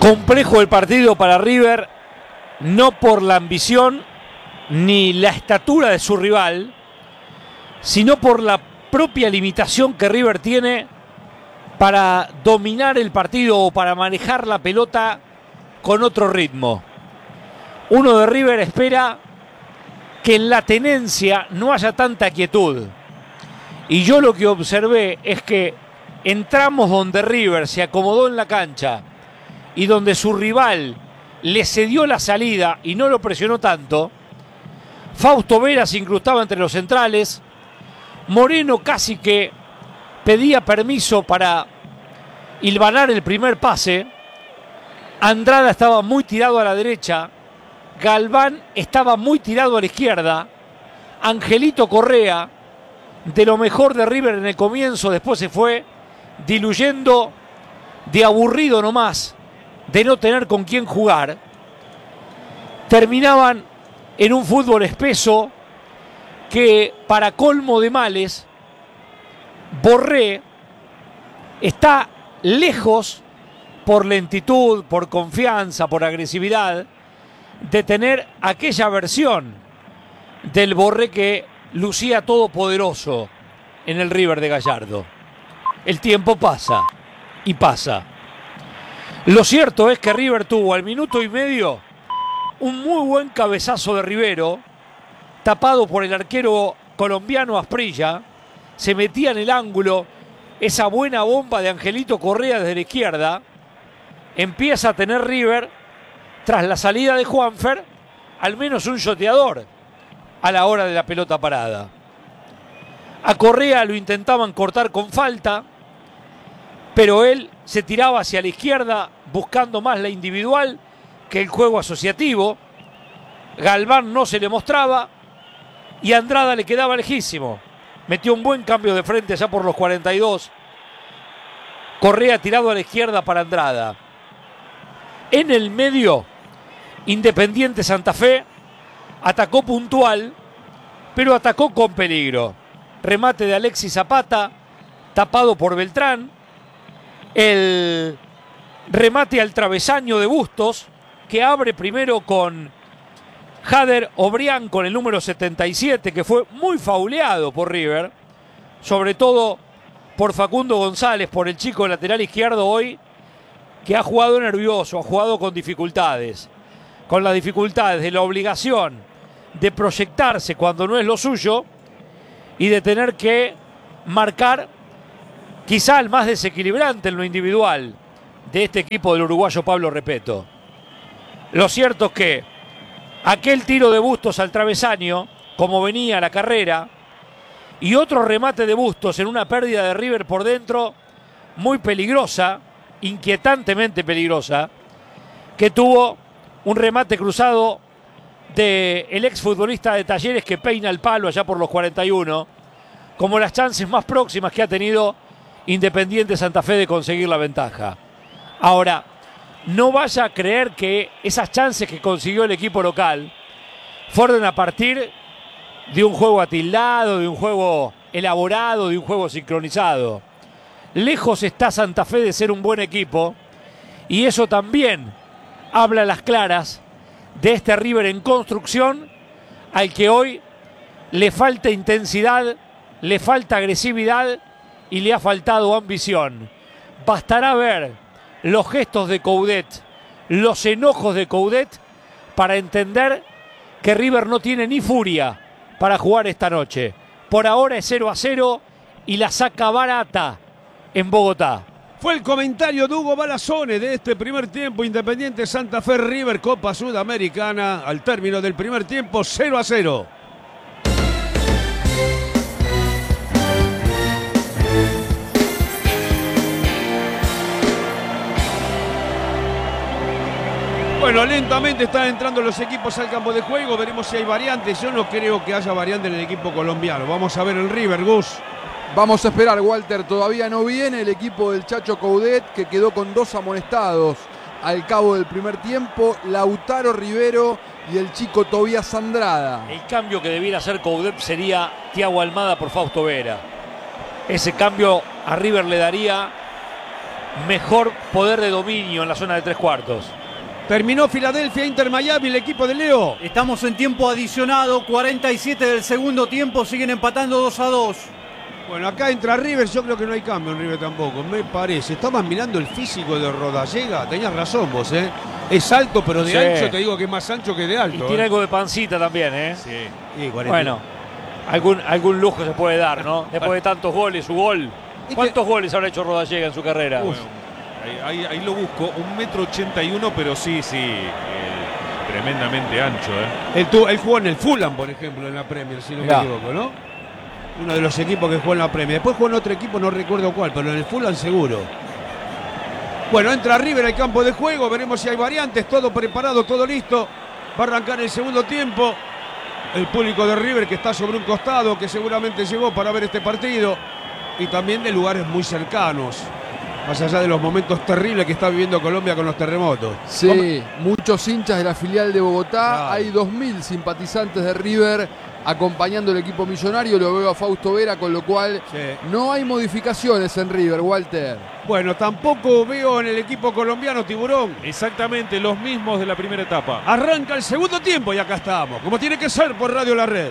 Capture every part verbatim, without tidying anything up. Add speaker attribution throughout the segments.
Speaker 1: Complejo el partido para River, no por la ambición ni la estatura de su rival, sino por la propia limitación que River tiene para dominar el partido o para manejar la pelota con otro ritmo. Uno de River espera que en la tenencia no haya tanta quietud. Y yo lo que observé es que en tramos donde River se acomodó en la cancha y donde su rival le cedió la salida y no lo presionó tanto, Fausto Vera se incrustaba entre los centrales, Moreno casi que pedía permiso para hilvanar el primer pase, Andrada estaba muy tirado a la derecha, Galván estaba muy tirado a la izquierda, Angelito Correa, de lo mejor de River en el comienzo, después se fue diluyendo de aburrido nomás, de no tener con quién jugar. Terminaban en un fútbol espeso que, para colmo de males, Borré está lejos, por lentitud, por confianza, por agresividad, de tener aquella versión del Borré que lucía todopoderoso en el River de Gallardo. El tiempo pasa y pasa. Lo cierto es que River tuvo al minuto y medio un muy buen cabezazo de Rivero, tapado por el arquero colombiano Asprilla. Se metía en el ángulo esa buena bomba de Angelito Correa desde la izquierda. Empieza a tener River, tras la salida de Juanfer, al menos un shoteador a la hora de la pelota parada. A Correa lo intentaban cortar con falta, pero él se tiraba hacia la izquierda buscando más la individual que el juego asociativo. Galván no se le mostraba y Andrada le quedaba lejísimo. Metió un buen cambio de frente ya por los cuarenta y dos. Correa tirado a la izquierda para Andrada. En el medio, Independiente Santa Fe atacó puntual, pero atacó con peligro. Remate de Alexis Zapata, tapado por Beltrán. El remate al travesaño de Bustos, que abre primero con Jader Obrián, con el número setenta y siete, que fue muy fauleado por River, sobre todo por Facundo González, por el chico lateral izquierdo hoy, que ha jugado nervioso, ha jugado con dificultades, con las dificultades de la obligación de proyectarse cuando no es lo suyo y de tener que marcar quizá el más desequilibrante en lo individual de este equipo del uruguayo Pablo Repeto. Lo cierto es que aquel tiro de Bustos al travesaño, como venía la carrera, y otro remate de Bustos en una pérdida de River por dentro, muy peligrosa, inquietantemente peligrosa, que tuvo un remate cruzado del exfutbolista de Talleres que peina el palo allá por los cuarenta y uno, como las chances más próximas que ha tenido Independiente Santa Fe de conseguir la ventaja. Ahora, no vaya a creer que esas chances que consiguió el equipo local fueron a partir de un juego atildado, de un juego elaborado, de un juego sincronizado. Lejos está Santa Fe de ser un buen equipo, y eso también habla a las claras de este River en construcción, al que hoy le falta intensidad, le falta agresividad y le ha faltado ambición. Bastará ver los gestos de Coudet, los enojos de Coudet, para entender que River no tiene ni furia para jugar esta noche. Por ahora es cero a cero y la saca barata en Bogotá.
Speaker 2: Fue el comentario de Hugo Balazone de este primer tiempo. Independiente Santa Fe River, Copa Sudamericana. Al término del primer tiempo, cero a cero. Bueno, lentamente están entrando los equipos al campo de juego. Veremos si hay variantes. Yo no creo que haya variantes en el equipo colombiano. Vamos a ver el River, Gus.
Speaker 3: Vamos a esperar, Walter. Todavía no viene el equipo del Chacho Coudet, que quedó con dos amonestados al cabo del primer tiempo. Lautaro Rivero y el chico Tobías Andrada.
Speaker 1: El cambio que debiera hacer Coudet sería Thiago Almada por Fausto Vera. Ese cambio a River le daría mejor poder de dominio en la zona de tres cuartos.
Speaker 2: Terminó Filadelfia, Inter Miami, el equipo de Leo.
Speaker 4: Estamos en tiempo adicionado, cuarenta y siete del segundo tiempo, siguen empatando dos a dos.
Speaker 2: Bueno, acá entra River, yo creo que no hay cambio en River tampoco, me parece. Estabas mirando el físico de Rodallega, tenías razón vos, ¿eh? Es alto, pero de
Speaker 1: Sí.
Speaker 2: ancho te digo que es más ancho que de alto.
Speaker 1: Y tiene
Speaker 2: ¿eh?
Speaker 1: algo de pancita también, ¿eh?
Speaker 2: Sí, sí, cuarenta.
Speaker 1: Bueno, algún, algún lujo se puede dar, ¿no? Después de tantos goles, su gol. ¿Cuántos goles habrá hecho Rodallega en su carrera?
Speaker 5: Bueno, ahí, ahí, ahí lo busco, un metro ochenta y uno, pero sí, sí, eh, tremendamente ancho, ¿eh?
Speaker 2: Él, tuvo- él jugó en el Fulham, por ejemplo, en la Premier, si no
Speaker 1: Mirá.
Speaker 2: me equivoco, ¿no? Uno de los equipos que jugó en la Premier. Después jugó en otro equipo, no recuerdo cuál, pero en el Fulham seguro. Bueno, entra River al campo de juego, veremos si hay variantes, todo preparado, todo listo. Va a arrancar el segundo tiempo. El público de River que está sobre un costado, que seguramente llegó para ver este partido. Y también de lugares muy cercanos. Más allá de los momentos terribles que está viviendo Colombia con los terremotos.
Speaker 3: Sí, muchos hinchas de la filial de Bogotá.
Speaker 2: Claro.
Speaker 3: Hay dos mil simpatizantes de River acompañando al equipo millonario. Lo veo a Fausto Vera, con lo cual
Speaker 2: Sí.
Speaker 3: no hay modificaciones en River, Walter.
Speaker 2: Bueno, tampoco veo en el equipo colombiano, Tiburón.
Speaker 5: Exactamente los mismos de la primera etapa.
Speaker 2: Arranca el segundo tiempo y acá estamos, como tiene que ser por Radio La Red.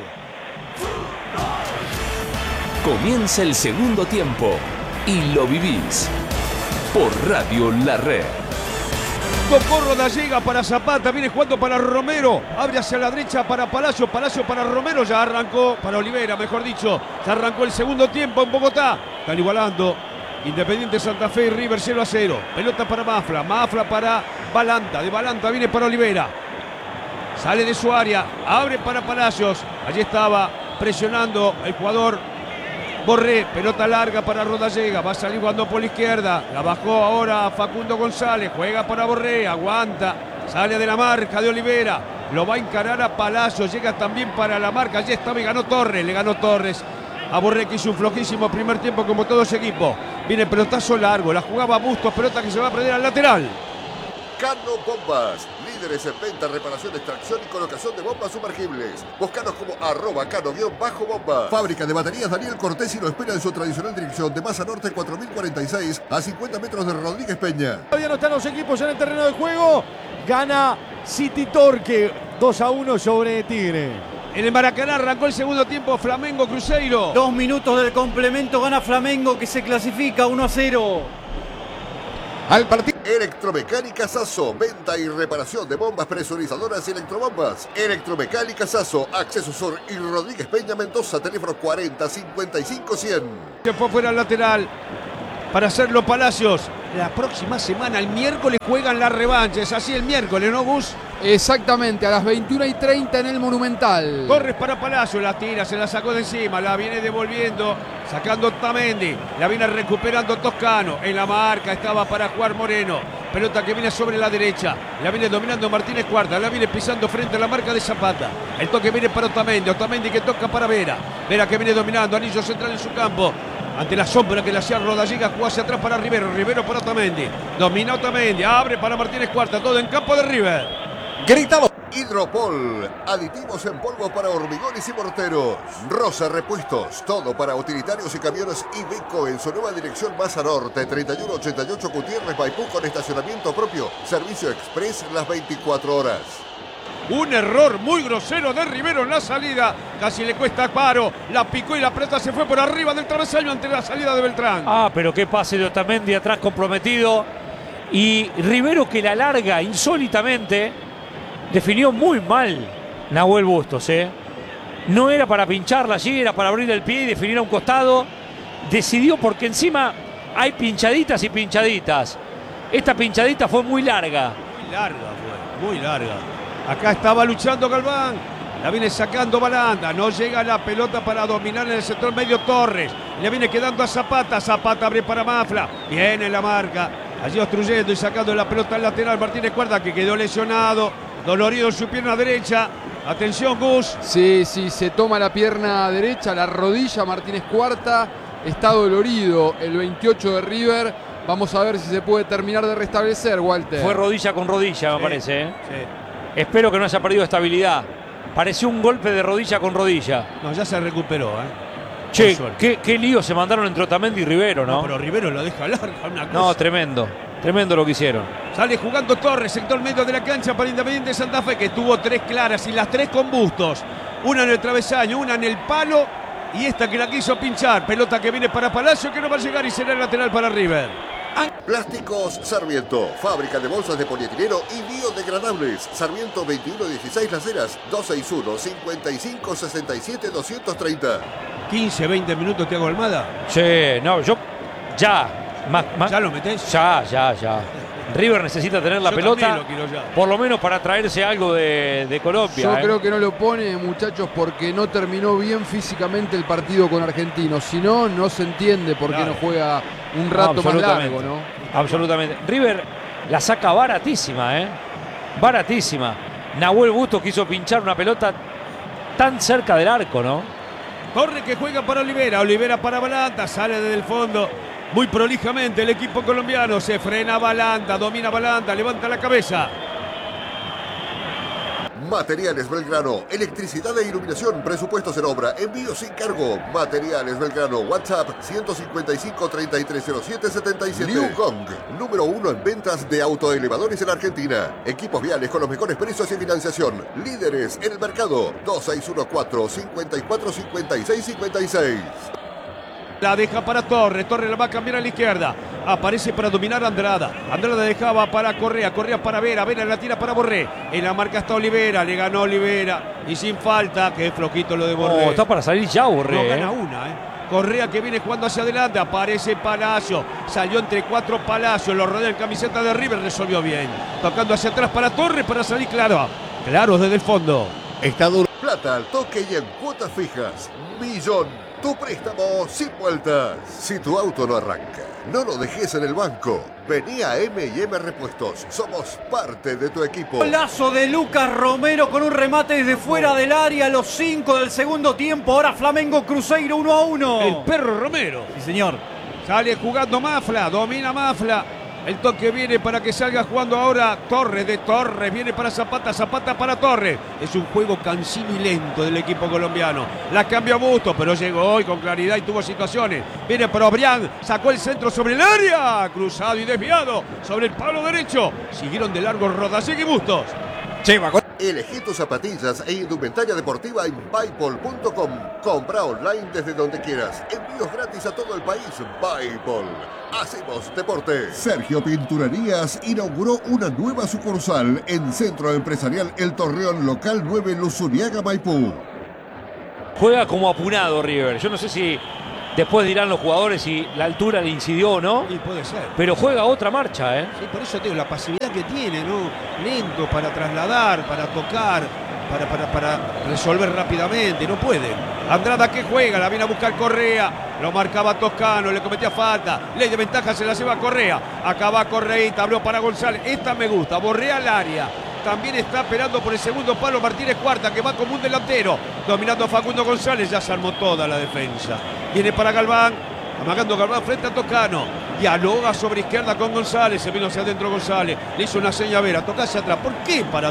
Speaker 6: Comienza el segundo tiempo y lo vivís por Radio La Red.
Speaker 2: Tocó Rodallega para Zapata, viene jugando para Romero, abre hacia la derecha para Palacio, Palacio para Romero, ya arrancó, para Olivera, mejor dicho, ya arrancó el segundo tiempo en Bogotá. Están igualando Independiente Santa Fe y River cero a cero. Pelota para Mafla, Mafla para Balanta, de Balanta viene para Olivera. Sale de su área, abre para Palacios, allí estaba presionando el jugador Borré, pelota larga para Rodallega, va a salir jugando por la izquierda, la bajó ahora Facundo González, juega para Borré, aguanta, sale de la marca de Olivera, lo va a encarar a Palacios, llega también para la marca, allí estaba y ganó Torres, le ganó Torres a Borré, que hizo un flojísimo primer tiempo como todo ese equipo. Viene pelotazo largo, la jugaba Bustos, pelota que se va a perder al lateral.
Speaker 7: Cano Bombas, líderes en venta, reparación, extracción y colocación de bombas sumergibles. Búscanos como arroba cano-bomba. Fábrica de baterías Daniel Cortés y lo espera en su tradicional dirección de Masa Norte cuatro mil cuarenta y seis a cincuenta metros de Rodríguez Peña.
Speaker 8: Todavía no están los equipos en el terreno de juego. Gana City Torque dos a uno sobre Tigre.
Speaker 2: En el Maracaná arrancó el segundo tiempo Flamengo Cruzeiro.
Speaker 4: Dos minutos del complemento, gana Flamengo que se clasifica uno a cero.
Speaker 7: Al partido. Electromecánica Sasso, venta y reparación de bombas presurizadoras y electrobombas. Electromecánica Sasso, Acceso Sur y Rodríguez Peña Mendoza, teléfono cuarenta cincuenta y cinco cien.
Speaker 2: Se fue fuera al lateral para hacerlo Palacios. La próxima semana, el miércoles, juegan la revancha. Es así el miércoles, ¿no, Gus?
Speaker 3: Exactamente, a las veintiuna y treinta en el Monumental.
Speaker 2: Torres para Palacio, la tira, se la sacó de encima, la viene devolviendo, sacando Otamendi, la viene recuperando Toscano, en la marca estaba para jugar Moreno, pelota que viene sobre la derecha, la viene dominando Martínez Cuarta, la viene pisando frente a la marca de Zapata, el toque viene para Otamendi, Otamendi que toca para Vera, Vera que viene dominando, anillo central en su campo, ante la sombra que le hacía Rodallega, jugó hacia atrás para Rivero, Rivero para Otamendi, domina Otamendi, abre para Martínez Cuarta, todo en campo de River.
Speaker 7: Gritamos. Hidropol, aditivos en polvo para hormigones y morteros. Rosa Repuestos, todo para utilitarios y camiones Iveco en su nueva dirección Masa Norte, treinta y uno ochenta y ocho Gutiérrez Maipú, con estacionamiento propio. Servicio express las veinticuatro horas.
Speaker 2: Un error muy grosero de Rivero en la salida. Casi le cuesta paro. La picó y la pelota se fue por arriba del travesaño ante la salida de Beltrán.
Speaker 1: Ah, pero qué pase de Otamendi atrás comprometido. Y Rivero que la larga insólitamente. Definió muy mal Nahuel Bustos, ¿eh? No era para pincharla allí, era para abrir el pie y definir a un costado. Decidió porque encima hay pinchaditas y pinchaditas. Esta pinchadita fue muy larga.
Speaker 2: Muy larga fue, muy larga. Acá estaba luchando Galván. La viene sacando Balanda. No llega la pelota para dominar en el sector medio Torres. Le viene quedando a Zapata. Zapata abre para Mafla. Viene la marca. Allí obstruyendo y sacando la pelota al lateral Martínez Cuarta, que quedó lesionado. Dolorido en su pierna derecha. Atención, Gus.
Speaker 3: Sí, sí, se toma la pierna derecha, la rodilla Martínez Cuarta. Está dolorido el veintiocho de River. Vamos a ver si se puede terminar de restablecer, Walter.
Speaker 1: Fue rodilla con rodilla, me
Speaker 2: Sí,
Speaker 1: parece, ¿eh?
Speaker 2: sí.
Speaker 1: Espero que no haya perdido estabilidad. Pareció un golpe de rodilla con rodilla.
Speaker 2: No, ya se recuperó, ¿eh?
Speaker 1: Che,
Speaker 2: Por suerte.
Speaker 1: qué, qué lío se mandaron entre Otamendi y Rivero, ¿no?
Speaker 2: No, pero Rivero lo deja larga, una cosa.
Speaker 1: No, tremendo. Tremendo lo que hicieron.
Speaker 2: Sale jugando Torres, sector medio de la cancha para Independiente Santa Fe, que tuvo tres claras y las tres con Bustos. Una en el travesaño, una en el palo y esta que la quiso pinchar. Pelota que viene para Palacio, que no va a llegar y será el lateral para River.
Speaker 7: Plásticos Sarmiento, fábrica de bolsas de polietileno y biodegradables. Sarmiento veintiuno dieciséis Las Heras, dos seis uno, cinco cinco seis siete, dos tres cero.
Speaker 2: quince, veinte minutos te hago Almada.
Speaker 1: Che, no, yo ya. Más, más,
Speaker 2: ¿Ya lo metés?
Speaker 1: Ya, ya, ya. River necesita tener la
Speaker 2: Yo
Speaker 1: pelota,
Speaker 2: también lo quiero ya.
Speaker 1: por lo menos para traerse algo de, de Colombia.
Speaker 3: Yo
Speaker 1: ¿eh?
Speaker 3: creo que no lo pone, muchachos, porque no terminó bien físicamente el partido con Argentinos. Si no, no se entiende por qué
Speaker 2: Claro.
Speaker 3: no juega un rato más
Speaker 1: Absolutamente.
Speaker 3: largo, ¿no?
Speaker 1: Absolutamente. River la saca baratísima, ¿eh? Baratísima. Nahuel Bustos quiso pinchar una pelota tan cerca del arco, ¿no?
Speaker 2: Torres que juega para Olivera, Olivera para Balanta, sale desde el fondo. Muy prolijamente el equipo colombiano, se frena Balanta, domina Balanta, levanta la cabeza.
Speaker 7: Materiales Belgrano, electricidad e iluminación, presupuestos en obra, envío sin cargo. Materiales Belgrano, WhatsApp ciento cincuenta y cinco, treinta y tres cero siete, setenta y siete. Liu Gong, número uno en ventas de autoelevadores en Argentina. Equipos viales con los mejores precios y financiación. Líderes en el mercado, dos seis uno cuatro, cinco cuatro, cinco seis cinco seis.
Speaker 2: La deja para Torres, Torres la va a cambiar a la izquierda. Aparece para dominar a Andrada. Andrada dejaba para Correa, Correa para Vera, Vera la tira para Borré. En la marca está Olivera, le ganó Olivera. Y sin falta, que es flojito lo de Borré.
Speaker 1: Oh, está para salir ya, Borré.
Speaker 2: No
Speaker 1: ¿eh?
Speaker 2: gana una, ¿eh? Correa que viene jugando hacia adelante, aparece Palacio, salió entre cuatro Palacios, lo rodea el camiseta de River, resolvió bien. Tocando hacia atrás para Torres para salir claro. Claro desde el fondo.
Speaker 8: Está duro.
Speaker 7: Plata al toque y en cuotas fijas. Millón. Tu préstamo sin vueltas. Si tu auto no arranca, no lo dejes en el banco. Vení a eme y eme Repuestos. Somos parte de tu equipo.
Speaker 4: Golazo de Lucas Romero con un remate desde fuera del área a los cinco del segundo tiempo. Ahora Flamengo Cruzeiro uno a uno.
Speaker 2: El perro Romero.
Speaker 4: Sí, señor.
Speaker 2: Sale jugando Mafla, domina Mafla. El toque viene para que salga jugando ahora Torres de Torres. Viene para Zapata, Zapata para Torres. Es un juego cansino y lento del equipo colombiano. La cambia Busto, pero llegó hoy con claridad y tuvo situaciones. Viene para Obrián, sacó el centro sobre el área. Cruzado y desviado sobre el palo derecho. Siguieron de largo Rodasegui y Bustos.
Speaker 7: Elegí tus zapatillas e indumentaria deportiva en Buypol punto com. Compra online desde donde quieras. Envíos gratis a todo el país. Buypol. Hacemos deporte. Sergio Pinturerías inauguró una nueva sucursal en Centro Empresarial El Torreón, local nueve, Luzuriaga, Maipú.
Speaker 1: Juega como apurado River. Yo no sé si después dirán los jugadores si la altura le incidió o no.
Speaker 2: Y puede ser.
Speaker 1: Pero juega otra marcha, ¿eh?
Speaker 2: Sí, por eso te digo, la pasividad que tiene, ¿no? Lento para trasladar, para tocar, para, para, para resolver rápidamente, no puede. Andrada que juega, la viene a buscar Correa, lo marcaba Toscano, le cometía falta, ley de ventaja se la lleva Correa, acaba Correita, habló para González, esta me gusta, Borrea al área. También está esperando por el segundo palo Martínez Cuarta, que va como un delantero, dominando a Facundo González, ya se armó toda la defensa. Viene para Galván, amagando Galván frente a Toscano, dialoga sobre izquierda con González, se vino hacia adentro González, le hizo una seña a Vera, toca hacia atrás, ¿por qué para